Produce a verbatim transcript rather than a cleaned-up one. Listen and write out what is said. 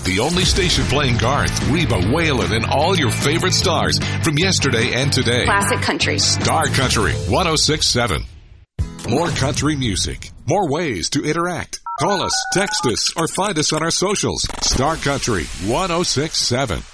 the only station playing Garth, Reba, Waylon, and all your favorite stars from yesterday and today. Classic country. Star Country one oh six point seven. More country music. More ways to interact. Call us, text us, or find us on our socials. Star Country one oh six point seven.